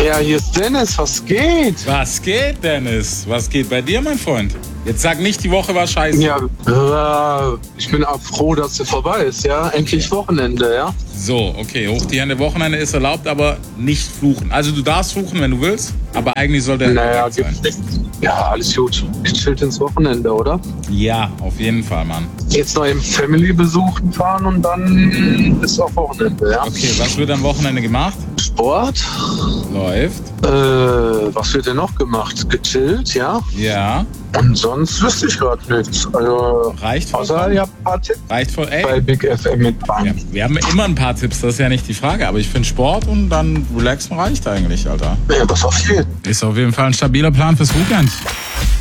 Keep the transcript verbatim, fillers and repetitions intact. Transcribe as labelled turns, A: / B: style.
A: Ja, hier ist Dennis, was geht?
B: Was geht, Dennis? Was geht bei dir, mein Freund? Jetzt sag nicht, die Woche war scheiße.
A: Ja, äh, ich bin auch froh, dass sie vorbei ist, ja. Endlich Wochenende, ja.
B: So, okay, hoch die Hände, Wochenende ist erlaubt, aber nicht fluchen. Also du darfst fluchen, wenn du willst, aber eigentlich sollte er
A: Naja,
B: sein.
A: gibt's nicht. Ja, alles gut. Gechillt ins Wochenende, oder?
B: Ja, auf jeden Fall, Mann.
A: Jetzt noch im Family-Besuchen fahren und dann ist auch Wochenende, ja.
B: Okay, was wird am Wochenende gemacht?
A: Sport.
B: Läuft.
A: Äh, was wird denn noch gemacht? Gechillt, ja.
B: Ja.
A: Und sonst wüsste ich gerade nichts. Also,
B: Reicht
A: außer
B: vollkommen.
A: ihr habt ein paar Tipps
B: Reicht voll, ey.
A: bei Big F M mit Bahn.
B: Ja, wir haben immer ein paar Tipps, das ist ja nicht die Frage, aber ich finde Sport und dann relaxen reicht eigentlich, Alter.
A: Ja, das auf jeden.
B: Ist auf jeden Fall ein stabiler Plan fürs Weekend.